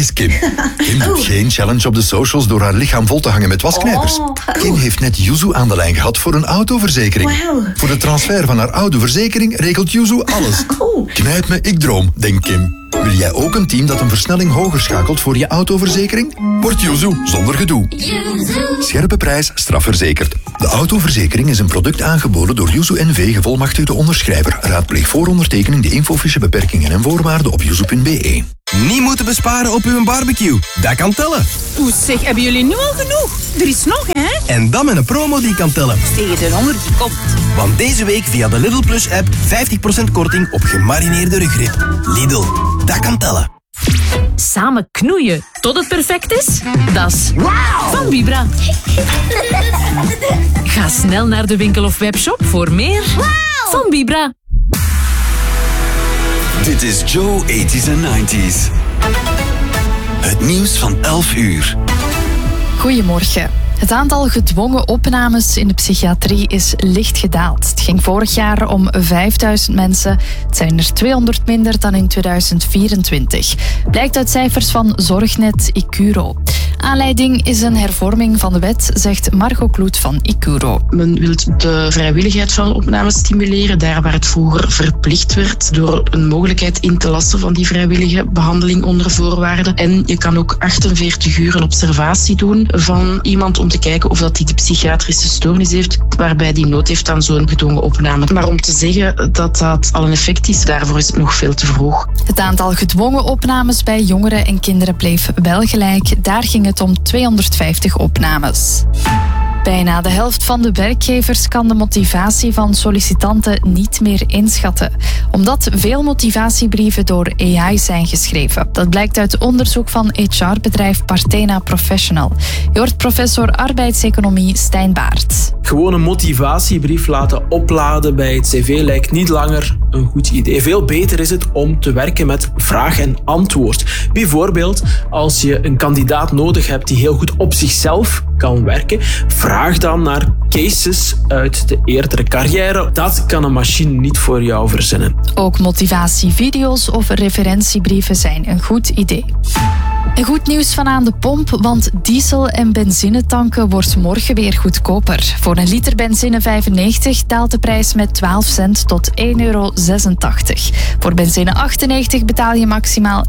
is Kim. Kim doet geen challenge op de socials door haar lichaam vol te hangen met wasknijpers. Kim heeft net Yuzu aan de lijn gehad voor een autoverzekering. Wow. Voor de transfer van haar oude verzekering regelt Yuzu alles. Knijp me, ik droom, denkt Kim. Wil jij ook een team dat een versnelling hoger schakelt voor je autoverzekering? Word Yuzu zonder gedoe. Scherpe prijs, strafverzekerd. De autoverzekering is een product aangeboden door Yuzu NV, gevolmachtigde onderschrijver. Raadpleeg voor ondertekening de infofiche beperkingen en voorwaarden op yuzu.be. Niet moeten besparen op uw barbecue. Dat kan tellen. Oeh zeg, hebben jullie nu al genoeg? Er is nog, hè? En dan met een promo die kan tellen. Tegen de honger die komt. Want deze week via de Lidl Plus app 50% korting op gemarineerde rugrib. Lidl, dat kan tellen. Samen knoeien tot het perfect is? Dat is van Vibra. Ga snel naar de winkel of webshop voor meer van Vibra. Dit is Joe 80s en 90s. Het nieuws van 11 uur. Goedemorgen. Het aantal gedwongen opnames in de psychiatrie is licht gedaald. Het ging vorig jaar om 5000 mensen. Het zijn er 200 minder dan in 2024. Blijkt uit cijfers van Zorgnet Icuro. Aanleiding is een hervorming van de wet, zegt Margot Kloet van Icuro. Men wil de vrijwilligheid van opnames stimuleren, daar waar het vroeger verplicht werd, door een mogelijkheid in te lassen van die vrijwillige behandeling onder voorwaarden. En je kan ook 48 uur een observatie doen van iemand om te kijken of dat hij de psychiatrische stoornis heeft, waarbij die nood heeft aan zo'n gedwongen opname. Maar om te zeggen dat dat al een effect is, daarvoor is het nog veel te vroeg. Het aantal gedwongen opnames bij jongeren en kinderen bleef wel gelijk. Daar ging het om 250 opnames. Bijna de helft van de werkgevers kan de motivatie van sollicitanten niet meer inschatten, omdat veel motivatiebrieven door AI zijn geschreven. Dat blijkt uit onderzoek van HR-bedrijf Partena Professional. Je hoort professor arbeidseconomie Stijn Baert. Gewoon een motivatiebrief laten opladen bij het cv lijkt niet langer een goed idee. Veel beter is het om te werken met vraag en antwoord. Bijvoorbeeld, als je een kandidaat nodig hebt die heel goed op zichzelf kan werken, vraag dan naar cases uit de eerdere carrière. Dat kan een machine niet voor jou verzinnen. Ook motivatievideo's of referentiebrieven zijn een goed idee. En goed nieuws van aan de pomp, want diesel- en benzinetanken wordt morgen weer goedkoper. Voor een liter benzine 95 daalt de prijs met 12 cent tot €1,86. Voor benzine 98 betaal je maximaal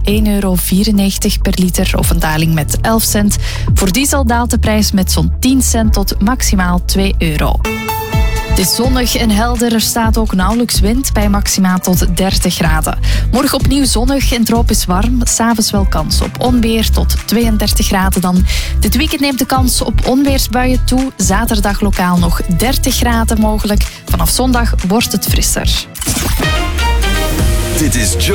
€1,94 per liter of een daling met 11 cent. Voor diesel daalt de prijs met zo'n 10 cent tot maximaal €2. Het is zonnig en helder, er staat ook nauwelijks wind bij maximaal tot 30 graden. Morgen opnieuw zonnig en tropisch warm. 's Avonds wel kans op onweer tot 32 graden dan. Dit weekend neemt de kans op onweersbuien toe. Zaterdag lokaal nog 30 graden mogelijk. Vanaf zondag wordt het frisser. Dit is Joe.